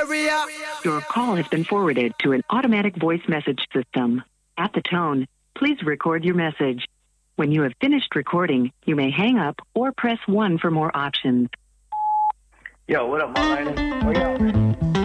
area. Your call has been forwarded to an automatic voice message system. At the tone, please record your message. When you have finished recording, you may hang up or press 1 for more options. Yo, what up, my lady? Where y'all at?